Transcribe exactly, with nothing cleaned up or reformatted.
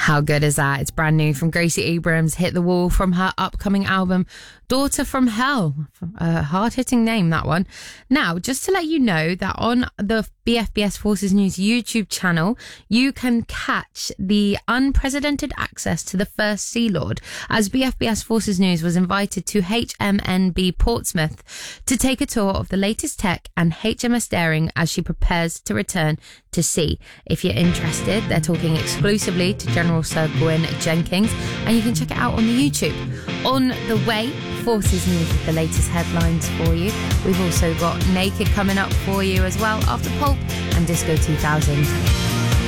How good is that? It's brand new from Gracie Abrams, Hit the Wall, from her upcoming album, Daughter from Hell. A hard-hitting name, that one. Now, just to let you know that on the B F B S Forces News YouTube channel, you can catch the unprecedented access to the first Sea Lord, as B F B S Forces News was invited to H M N B Portsmouth to take a tour of the latest tech and H M S Daring as she prepares to return to sea. If you're interested, they're talking exclusively to General Sir Gwyn Jenkins, and you can check it out on the YouTube. On the way, Forces News with the latest headlines for you. We've also got Naked coming up for you as well after Pulp and Disco two thousand.